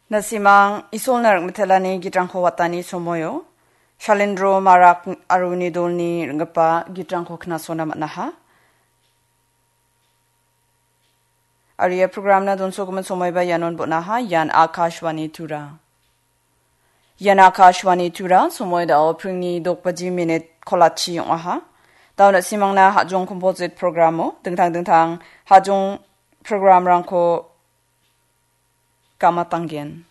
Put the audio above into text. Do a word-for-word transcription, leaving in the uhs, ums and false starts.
Nasimang isol narak metelani gitrangko watani somoyo. Shalendro marak aruni dolni ngapa gitrangko knasona matnaha. Arya program na don sokuman somoy ba yanon bonaha yan Akashwani tura. Yan Akashwani tura somoy da opringni dokpaji minute kolachi yung aha. Daw na simang na hajong composite programo dengtang-dengtang hajong program rangko kamatanggen.